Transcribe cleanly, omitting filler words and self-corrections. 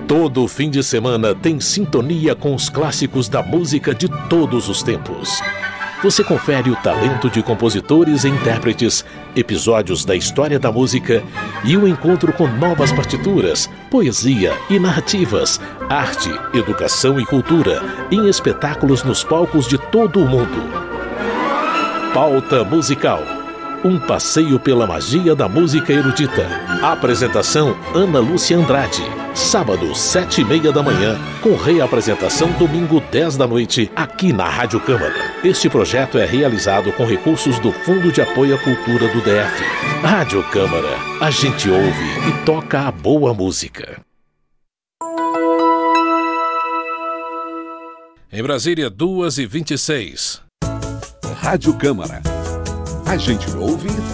Todo fim de semana tem sintonia com os clássicos da música de todos os tempos. Você confere o talento de compositores e intérpretes, episódios da história da música e o encontro com novas partituras, poesia e narrativas, arte, educação e cultura, em espetáculos nos palcos de todo o mundo. Pauta Musical. Um passeio pela magia da música erudita. Apresentação Ana Lúcia Andrade. Sábado, 7h30 da manhã, com reapresentação domingo, 10 da noite, aqui na Rádio Câmara. Este projeto é realizado com recursos do Fundo de Apoio à Cultura do DF. Rádio Câmara, a gente ouve e toca a boa música. Em Brasília, 2h26. Rádio Câmara. A gente ouve e